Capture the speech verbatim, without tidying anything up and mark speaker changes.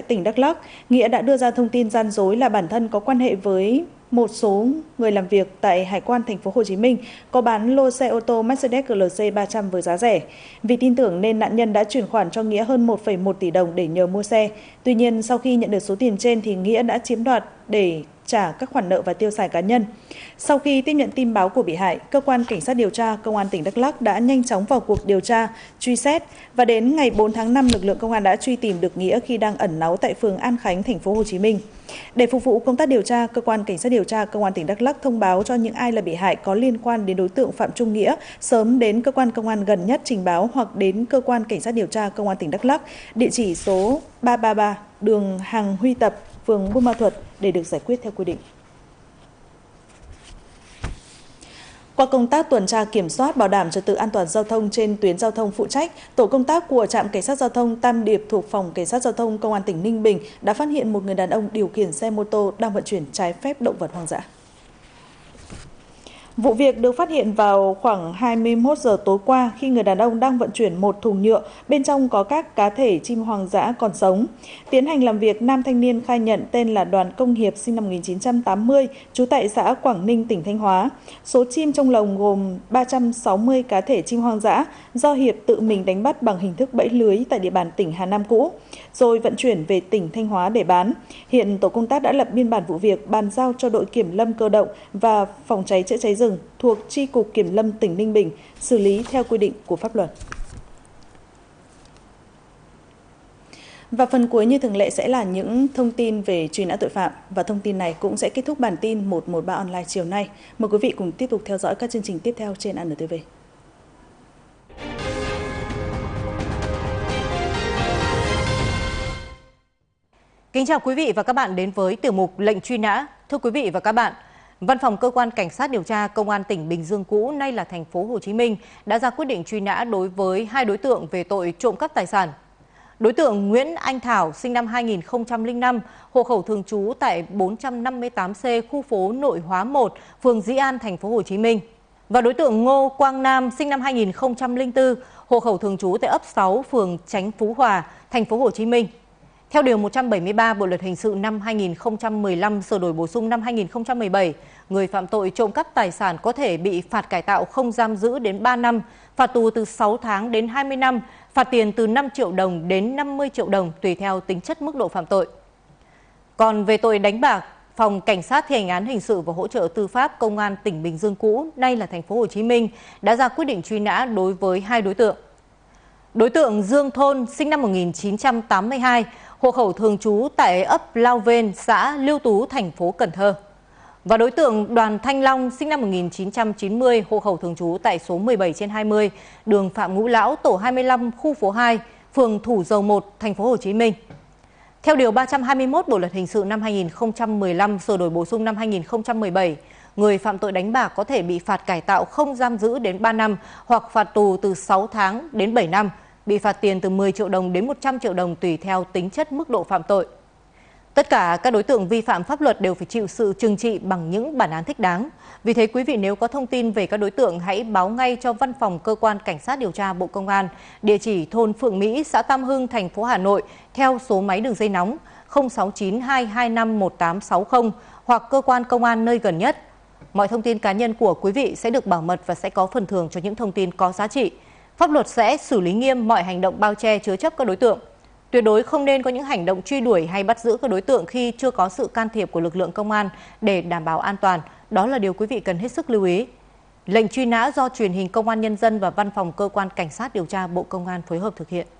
Speaker 1: tỉnh Đắk Lắk, Nghĩa đã đưa ra thông tin gian dối là bản thân có quan hệ với một số người làm việc tại Hải quan thành phố Hồ Chí Minh có bán lô xe ô tô Mercedes G L C ba trăm với giá rẻ. Vì tin tưởng nên nạn nhân đã chuyển khoản cho Nghĩa hơn một phẩy một tỷ đồng để nhờ mua xe. Tuy nhiên sau khi nhận được số tiền trên thì Nghĩa đã chiếm đoạt để trả các khoản nợ và tiêu xài cá nhân. Sau khi tiếp nhận tin báo của bị hại, cơ quan cảnh sát điều tra công an tỉnh Đắk Lắk đã nhanh chóng vào cuộc điều tra, truy xét và đến ngày bốn tháng năm lực lượng công an đã truy tìm được Nghĩa khi đang ẩn náu tại phường An Khánh, thành phố Hồ Chí Minh. Để phục vụ công tác điều tra, cơ quan cảnh sát điều tra công an tỉnh Đắk Lắk thông báo cho những ai là bị hại có liên quan đến đối tượng Phạm Trung Nghĩa sớm đến cơ quan công an gần nhất trình báo hoặc đến cơ quan cảnh sát điều tra công an tỉnh Đắk Lắk, địa chỉ số ba ba ba đường Hàng Huy Tập, phường Buôn Ma Thuột để được giải quyết theo quy định. Qua công tác tuần tra kiểm soát bảo đảm trật tự an toàn giao thông trên tuyến giao thông phụ trách, tổ công tác của trạm cảnh sát giao thông Tam Điệp thuộc phòng cảnh sát giao thông công an tỉnh Ninh Bình đã phát hiện một người đàn ông điều khiển xe mô tô đang vận chuyển trái phép động vật hoang dã. Vụ việc được phát hiện vào khoảng hai mươi mốt giờ tối qua khi người đàn ông đang vận chuyển một thùng nhựa, bên trong có các cá thể chim hoang dã còn sống. Tiến hành làm việc, nam thanh niên khai nhận tên là Đoàn Công Hiệp, sinh năm một nghìn chín trăm tám mươi, trú tại xã Quảng Ninh, tỉnh Thanh Hóa. Số chim trong lồng gồm ba trăm sáu mươi cá thể chim hoang dã do Hiệp tự mình đánh bắt bằng hình thức bẫy lưới tại địa bàn tỉnh Hà Nam cũ, rồi vận chuyển về tỉnh Thanh Hóa để bán. Hiện tổ công tác đã lập biên bản vụ việc, bàn giao cho đội kiểm lâm cơ động và phòng cháy chữa cháy rừng thuộc Chi cục Kiểm lâm tỉnh Ninh Bình xử lý theo quy định của pháp luật. Và phần cuối như thường lệ sẽ là những thông tin về truy nã tội phạm, và thông tin này cũng sẽ kết thúc bản tin một một ba online chiều nay. Mời quý vị cùng tiếp tục theo dõi các chương trình tiếp theo trên a en tê vê.
Speaker 2: Kính chào quý vị và các bạn đến với tiểu mục lệnh truy nã. Thưa quý vị và các bạn, Văn phòng Cơ quan Cảnh sát điều tra Công an tỉnh Bình Dương cũ, nay là thành phố Hồ Chí Minh, đã ra quyết định truy nã đối với hai đối tượng về tội trộm cắp tài sản. Đối tượng Nguyễn Anh Thảo, sinh năm hai nghìn không trăm lẻ năm, hộ khẩu thường trú tại bốn trăm năm mươi tám C, khu phố Nội Hóa một, phường Dĩ An, thành phố Hồ Chí Minh. Và đối tượng Ngô Quang Nam, sinh năm hai nghìn không trăm lẻ bốn, hộ khẩu thường trú tại ấp sáu, phường Chánh Phú Hòa, thành phố Hồ Chí Minh. Theo điều một trăm bảy mươi ba Bộ luật hình sự năm hai nghìn không trăm mười lăm sửa đổi bổ sung năm hai nghìn không trăm mười bảy, người phạm tội trộm cắp tài sản có thể bị phạt cải tạo không giam giữ đến ba năm, phạt tù từ sáu tháng đến hai mươi năm, phạt tiền từ năm triệu đồng đến năm mươi triệu đồng tùy theo tính chất mức độ phạm tội. Còn về tội đánh bạc, Phòng Cảnh sát thi hành án hình sự và hỗ trợ tư pháp Công an tỉnh Bình Dương cũ, nay là thành phố Hồ Chí Minh, đã ra quyết định truy nã đối với hai đối tượng. Đối tượng Dương Thôn, sinh năm một nghìn chín trăm tám mươi hai, hộ khẩu thường trú tại ấp Lao Vên, xã Liêu Tú, thành phố Cần Thơ. Và đối tượng Đoàn Thanh Long, sinh năm một nghìn chín trăm chín mươi, hộ khẩu thường trú tại số mười bảy trên hai mươi, đường Phạm Ngũ Lão, tổ hai mươi lăm, khu phố hai, phường Thủ Dầu một, thành phố Hồ Chí Minh. Theo điều ba trăm hai mươi mốt Bộ luật hình sự năm hai nghìn không trăm mười lăm sửa đổi bổ sung năm hai nghìn không trăm mười bảy, người phạm tội đánh bạc có thể bị phạt cải tạo không giam giữ đến ba năm hoặc phạt tù từ sáu tháng đến bảy năm, bị phạt tiền từ mười triệu đồng đến một trăm triệu đồng tùy theo tính chất mức độ phạm tội. Tất cả các đối tượng vi phạm pháp luật đều phải chịu sự trừng trị bằng những bản án thích đáng. Vì thế quý vị nếu có thông tin về các đối tượng hãy báo ngay cho Văn phòng Cơ quan Cảnh sát điều tra Bộ Công an, địa chỉ thôn Phượng Mỹ, xã Tam Hưng, thành phố Hà Nội, theo số máy đường dây nóng không sáu chín hai hai năm một tám sáu không hoặc cơ quan công an nơi gần nhất. Mọi thông tin cá nhân của quý vị sẽ được bảo mật và sẽ có phần thưởng cho những thông tin có giá trị. Pháp luật sẽ xử lý nghiêm mọi hành động bao che chứa chấp các đối tượng. Tuyệt đối không nên có những hành động truy đuổi hay bắt giữ các đối tượng khi chưa có sự can thiệp của lực lượng công an để đảm bảo an toàn. Đó là điều quý vị cần hết sức lưu ý. Lệnh truy nã do Truyền hình Công an Nhân dân và Văn phòng Cơ quan Cảnh sát điều tra Bộ Công an phối hợp thực hiện.